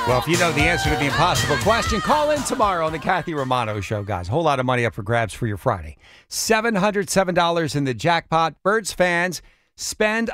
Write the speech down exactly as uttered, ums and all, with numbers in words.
Well, if you know the answer to the impossible question, call in tomorrow on the Kathy Romano Show, guys. Whole lot of money up for grabs for your Friday. seven hundred seven dollars in the jackpot. Birds fans, spend